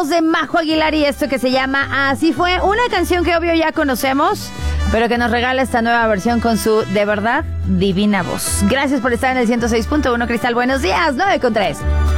voz de Majo Aguilar y esto que se llama Así Fue, una canción que obvio ya conocemos, pero que nos regala esta nueva versión con su, de verdad, divina voz. Gracias por estar en el 106.1, Cristal. Buenos días, 9:3.